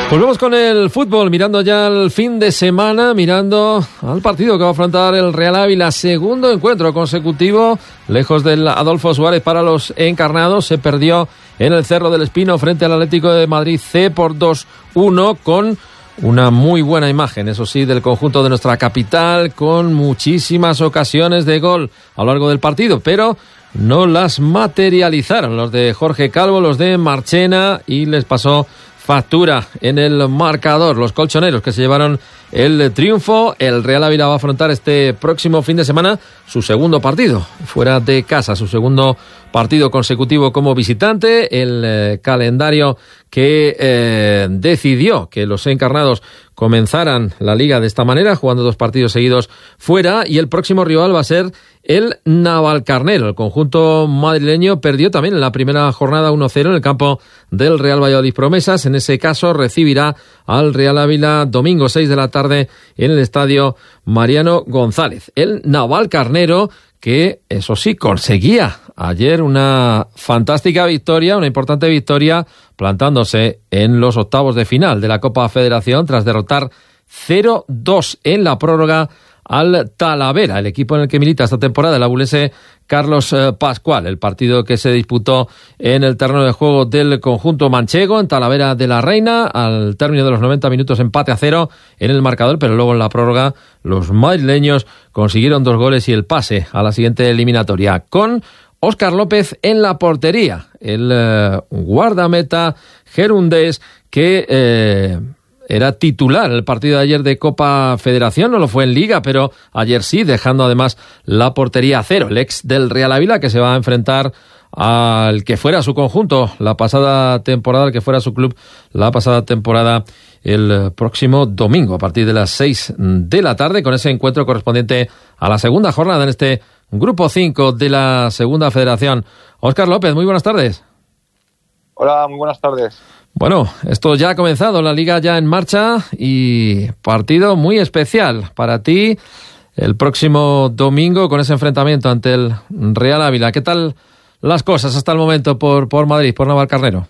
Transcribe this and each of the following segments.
Volvemos con el fútbol, mirando ya el fin de semana, mirando al partido que va a afrontar el Real Ávila. Segundo encuentro consecutivo, lejos del Adolfo Suárez para los encarnados. Se perdió en el Cerro del Espino frente al Atlético de Madrid C por 2-1 con una muy buena imagen, eso sí, del conjunto de nuestra capital, con muchísimas ocasiones de gol a lo largo del partido, pero no las materializaron los de Jorge Calvo, los de Marchena, y les pasó factura en el marcador. Los colchoneros que se llevaron el triunfo. El Real Ávila va a afrontar este próximo fin de semana su segundo partido fuera de casa, su segundo partido consecutivo como visitante. El calendario que decidió que los encarnados comenzaran la liga de esta manera, jugando 2 partidos seguidos fuera, y el próximo rival va a ser el Navalcarnero. El conjunto madrileño perdió también en la primera jornada 1-0 en el campo del Real Valladolid Promesas. En ese caso recibirá al Real Ávila domingo 6 de la tarde en el estadio Mariano González. El Navalcarnero, que eso sí conseguía ayer una fantástica victoria, una importante victoria, plantándose en los octavos de final de la Copa Federación tras derrotar 0-2 en la prórroga al Talavera, el equipo en el que milita esta temporada el abulense Carlos Pascual. El partido que se disputó en el terreno de juego del conjunto manchego en Talavera de la Reina, al término de los 90 minutos empate a 0 en el marcador, pero luego en la prórroga los madrileños consiguieron 2 goles y el pase a la siguiente eliminatoria, con Óscar López en la portería, el guardameta gerundés que era titular el partido de ayer de Copa Federación, no lo fue en Liga, pero ayer sí, dejando además la portería a 0. El ex del Real Ávila, que se va a enfrentar al que fuera su conjunto la pasada temporada, al que fuera su club la pasada temporada, el próximo domingo a partir de las 6 de la tarde, con ese encuentro correspondiente a la segunda jornada en este Grupo 5 de la Segunda Federación. Óscar López, muy buenas tardes. Hola, muy buenas tardes. Bueno, esto ya ha comenzado, la Liga ya en marcha y partido muy especial para ti el próximo domingo con ese enfrentamiento ante el Real Ávila. ¿Qué tal las cosas hasta el momento por Madrid, por Navalcarnero?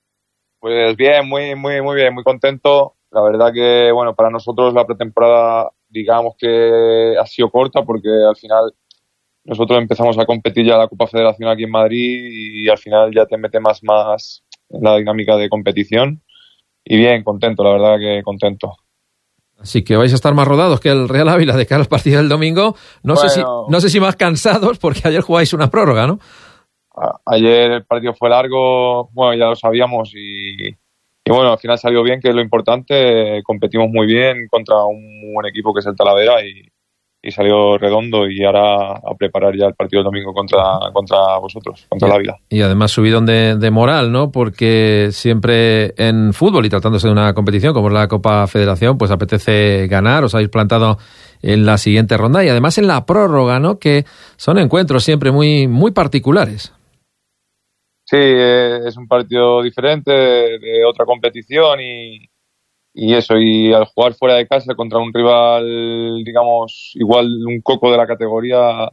Pues bien, muy bien, muy contento. La verdad que, bueno, para nosotros la pretemporada, digamos que ha sido corta porque al final nosotros empezamos a competir ya la Copa Federación aquí en Madrid y al final ya te metes más en la dinámica de competición. Y bien, contento, la verdad que contento. Así que vais a estar más rodados que el Real Ávila de cara al partido del domingo. No sé si más cansados, porque ayer jugáis una prórroga, ¿no? Ayer el partido fue largo, bueno, ya lo sabíamos y bueno, al final salió bien, que es lo importante. Competimos muy bien contra un muy buen equipo que es el Talavera y salió redondo, y ahora a preparar ya el partido del domingo contra vosotros, contra el Ávila. Y además subidón de moral, ¿no? Porque siempre en fútbol y tratándose de una competición como es la Copa Federación, pues apetece ganar, os habéis plantado en la siguiente ronda y además en la prórroga, ¿no? Que son encuentros siempre muy particulares. Sí, es un partido diferente de otra competición y eso, y al jugar fuera de casa contra un rival, digamos, igual un coco de la categoría,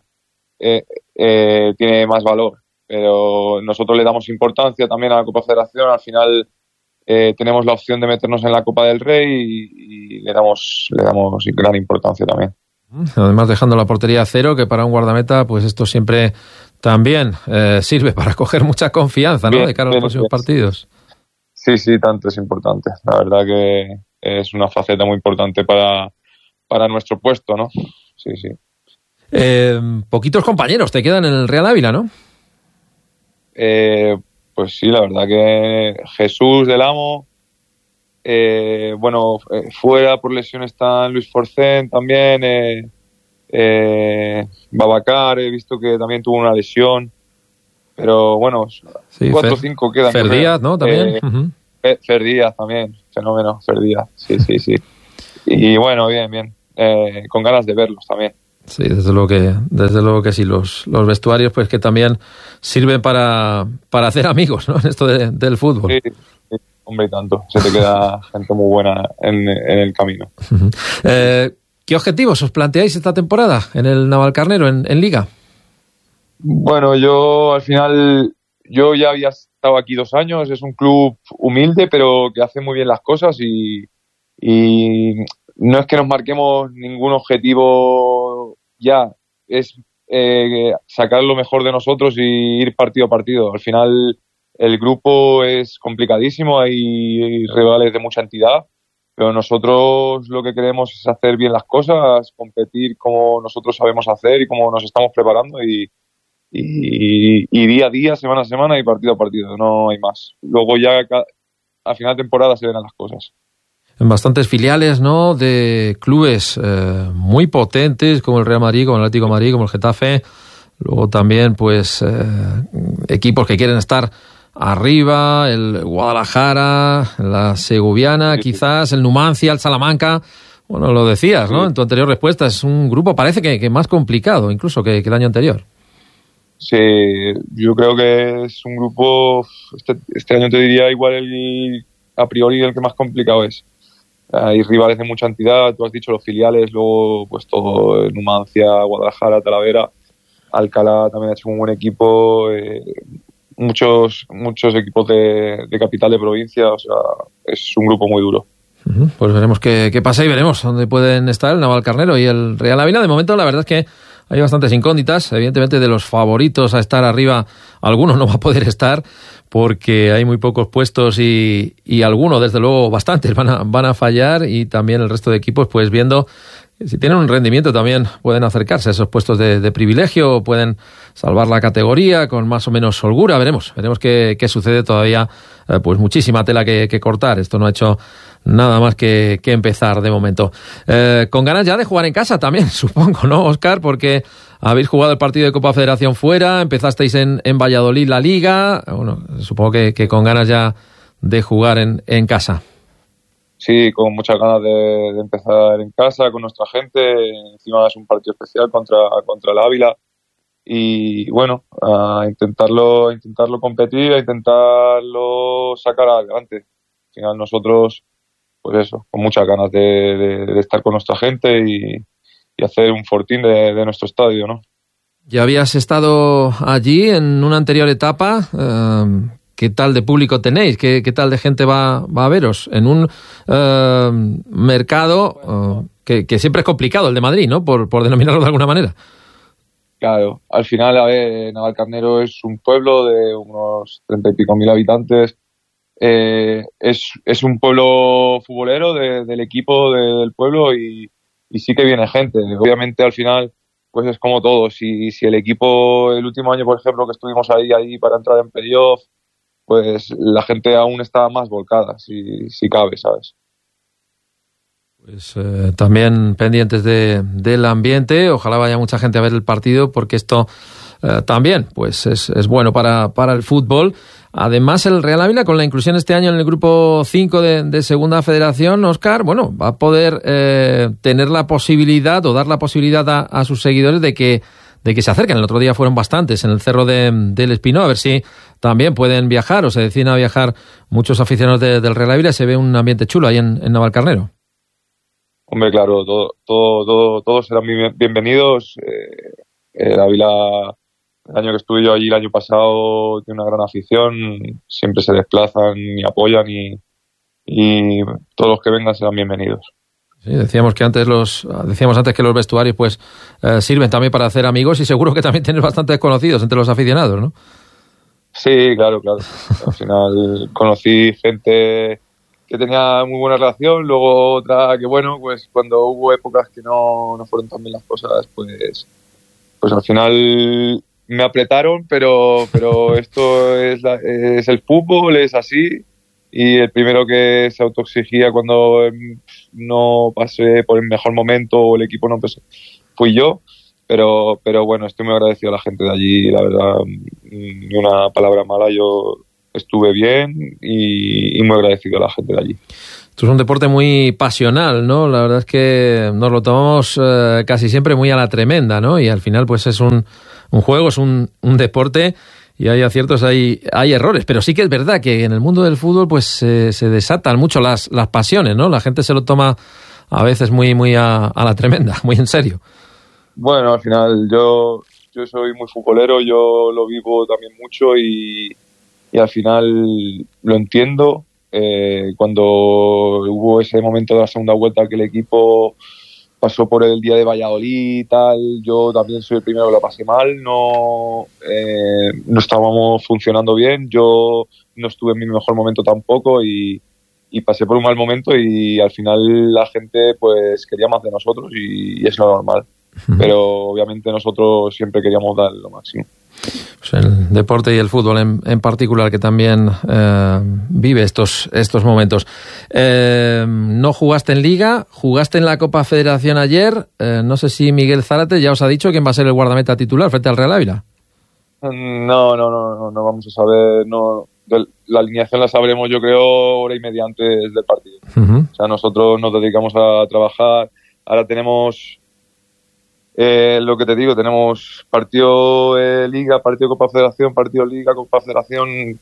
tiene más valor. Pero nosotros le damos importancia también a la Copa Federación. Al final tenemos la opción de meternos en la Copa del Rey y le damos gran importancia también. Además dejando la portería a 0, que para un guardameta pues esto siempre también sirve para coger mucha confianza, ¿no? Bien, de cara a los próximos partidos. Sí, tanto es importante. La verdad que es una faceta muy importante para nuestro puesto, ¿no? Sí. Poquitos compañeros te quedan en el Real Ávila, ¿no? Pues sí, la verdad que Jesús del Amo, fuera por lesión está Luis Forcén también, Babacar, he visto que también tuvo una lesión. Pero bueno, sí, 4 o 5 quedan. Fer Díaz, ¿no? También. Fer Díaz también, fenómeno, Fer Díaz. Sí. Y bueno, bien. Con ganas de verlos también. Sí, desde luego que sí. Los vestuarios, pues que también sirven para hacer amigos, ¿no? En esto del fútbol. Sí, hombre, y tanto. Se te queda gente muy buena en el camino. ¿Qué objetivos os planteáis esta temporada en el Navalcarnero, en Liga? Bueno, yo al final yo ya había estado aquí 2 años, es un club humilde, pero que hace muy bien las cosas y no es que nos marquemos ningún objetivo ya, es sacar lo mejor de nosotros y ir partido a partido. Al final el grupo es complicadísimo, hay rivales de mucha entidad, pero nosotros lo que queremos es hacer bien las cosas, competir como nosotros sabemos hacer y como nos estamos preparando y día a día, semana a semana y partido a partido, no hay más. Luego ya a final de temporada se verán las cosas. En bastantes filiales, ¿no?, de clubes muy potentes como el Real Madrid, como el Atlético de Madrid, como el Getafe. Luego también, pues, equipos que quieren estar arriba, el Guadalajara, la Segoviana, quizás, el Numancia, el Salamanca. Bueno, lo decías, ¿no?, en tu anterior respuesta. Es un grupo, parece que más complicado incluso que el año anterior. Sí, yo creo que es un grupo, este año te diría igual a priori el que más complicado es. Hay rivales de mucha entidad, tú has dicho los filiales, luego pues todo, Numancia, Guadalajara, Talavera, Alcalá también ha hecho un buen equipo, muchos equipos de capital de provincia, o sea, es un grupo muy duro. Pues veremos qué pasa y veremos dónde pueden estar el Navalcarnero y el Real Ávila. De momento la verdad es que hay bastantes incógnitas. Evidentemente, de los favoritos a estar arriba, algunos no va a poder estar porque hay muy pocos puestos y algunos, desde luego, bastantes van a fallar, y también el resto de equipos, pues viendo si tienen un rendimiento también pueden acercarse a esos puestos de privilegio, pueden salvar la categoría con más o menos holgura. Veremos qué sucede. Todavía pues muchísima tela que cortar. Esto no ha hecho nada más que empezar de momento. Con ganas ya de jugar en casa también, supongo, ¿no, Óscar? Porque habéis jugado el partido de Copa Federación fuera, empezasteis en Valladolid la Liga. Bueno, supongo que con ganas ya de jugar en casa. Sí, con muchas ganas de empezar en casa con nuestra gente. Encima es un partido especial contra el Ávila. Y bueno, a intentarlo competir, a intentarlo sacar adelante. Al final nosotros, pues eso, con muchas ganas de estar con nuestra gente y hacer un fortín de nuestro estadio, ¿no? Ya habías estado allí en una anterior etapa. ¿Qué tal de público tenéis? ¿Qué tal de gente va a veros? En un mercado que siempre es complicado, el de Madrid, ¿no? Por denominarlo de alguna manera. Claro, al final, a ver, Navalcarnero es un pueblo de unos 30 y pico mil habitantes. Es un pueblo futbolero del equipo del pueblo y sí que viene gente. Obviamente, al final, pues es como todo. Si el equipo, el último año, por ejemplo, que estuvimos ahí para entrar en playoff, pues la gente aún está más volcada, si cabe, ¿sabes? Pues también pendientes del ambiente. Ojalá vaya mucha gente a ver el partido, porque esto también pues es bueno para el fútbol. Además, el Real Ávila, con la inclusión este año en el grupo 5 de Segunda Federación, Óscar, bueno, va a poder tener la posibilidad o dar la posibilidad a sus seguidores de que se acerquen. El otro día fueron bastantes en el Cerro del Espinó, a ver si también pueden viajar o se deciden a viajar muchos aficionados del Real Ávila. Se ve un ambiente chulo ahí en Navalcarnero. Hombre, claro, todos serán bienvenidos. El Ávila, el año que estuve yo allí el año pasado, tiene una gran afición, siempre se desplazan y apoyan y todos los que vengan serán bienvenidos. Sí, decíamos antes que los vestuarios pues sirven también para hacer amigos, y seguro que también tienes bastantes conocidos entre los aficionados, ¿no? Sí, claro. Al final conocí gente que tenía muy buena relación, luego otra que, bueno, pues cuando hubo épocas que no fueron tan bien las cosas, pues al final me apretaron, pero esto es el fútbol, es así. Y el primero que se autoexigía cuando no pasé por el mejor momento o el equipo no empezó fui yo, pero bueno, estoy muy agradecido a la gente de allí, la verdad, ni una palabra mala, yo estuve bien y muy agradecido a la gente de allí. Esto es un deporte muy pasional, ¿no? La verdad es que nos lo tomamos casi siempre muy a la tremenda, ¿no? Y al final pues es un juego, es un deporte. Y hay aciertos, hay errores, pero sí que es verdad que en el mundo del fútbol pues se desatan mucho las pasiones, ¿no? La gente se lo toma a veces muy a la tremenda, muy en serio. Bueno, al final yo soy muy futbolero, yo lo vivo también mucho y y al final lo entiendo. Cuando hubo ese momento de la segunda vuelta que el equipo pasó por el día de Valladolid y tal, yo también soy el primero que lo pasé mal, no estábamos funcionando bien, yo no estuve en mi mejor momento tampoco y pasé por un mal momento, y al final la gente pues quería más de nosotros y es lo normal. Pero obviamente nosotros siempre queríamos dar lo máximo. Pues el deporte y el fútbol en particular, que también vive estos momentos. No jugaste en Liga, jugaste en la Copa Federación ayer. No sé si Miguel Zárate ya os ha dicho quién va a ser el guardameta titular frente al Real Ávila. No vamos a saber. La alineación la sabremos, yo creo, hora y media antes del partido. O sea, nosotros nos dedicamos a trabajar. Ahora tenemos lo que te digo, tenemos partido Liga, partido Copa Federación, partido Liga, Copa Federación,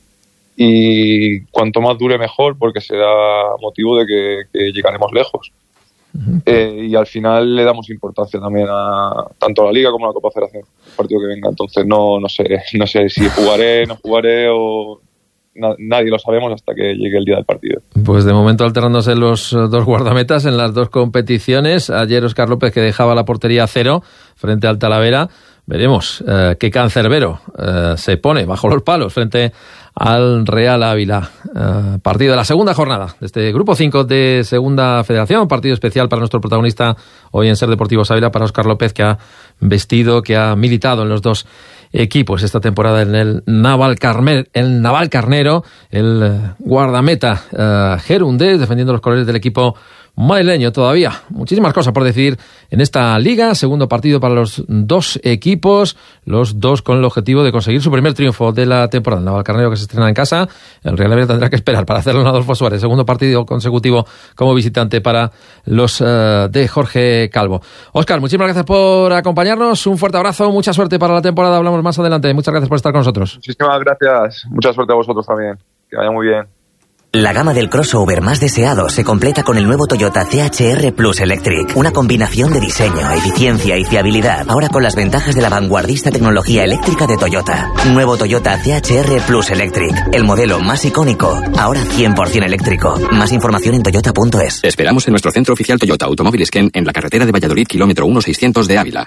y cuanto más dure mejor, porque será motivo de que llegaremos lejos. Y al final le damos importancia también tanto a la Liga como a la Copa Federación, el partido que venga. Entonces no sé si jugaré, no jugaré, o nadie lo sabemos hasta que llegue el día del partido. Pues de momento alternándose los dos guardametas en las dos competiciones. Ayer Óscar López, que dejaba la portería a 0 frente al Talavera. Veremos qué cancerbero se pone bajo los palos frente al Real Ávila. Partido de la segunda jornada de este Grupo 5 de Segunda Federación. Partido especial para nuestro protagonista hoy en Ser Deportivos Ávila, para Óscar López, que ha militado en los dos equipos esta temporada en el Navalcarnero, el guardameta gerundés, defendiendo los colores del equipo madrileño. Todavía muchísimas cosas por decidir en esta liga. Segundo partido para los dos equipos, los dos con el objetivo de conseguir su primer triunfo de la temporada. El Navalcarnero, que se estrena en casa, el Real Ávila tendrá que esperar para hacerlo en Adolfo Suárez. Segundo partido consecutivo como visitante para los de Jorge Calvo. Óscar, muchísimas gracias por acompañarnos, un fuerte abrazo, mucha suerte para la temporada, hablamos más adelante. Muchas gracias por estar con nosotros. Muchísimas gracias, mucha suerte a vosotros también, que vaya muy bien. La gama del crossover más deseado se completa con el nuevo Toyota CHR Plus Electric. Una combinación de diseño, eficiencia y fiabilidad. Ahora con las ventajas de la vanguardista tecnología eléctrica de Toyota. Nuevo Toyota CHR Plus Electric. El modelo más icónico. Ahora 100% eléctrico. Más información en toyota.es. Esperamos en nuestro centro oficial Toyota Automóvil Sken en la carretera de Valladolid, kilómetro 1600 de Ávila.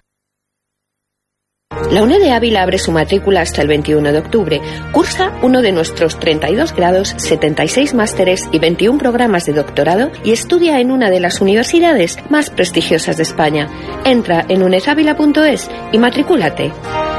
La UNED de Ávila abre su matrícula hasta el 21 de octubre. Cursa uno de nuestros 32 grados, 76 másteres y 21 programas de doctorado y estudia en una de las universidades más prestigiosas de España. Entra en unedavila.es y matricúlate.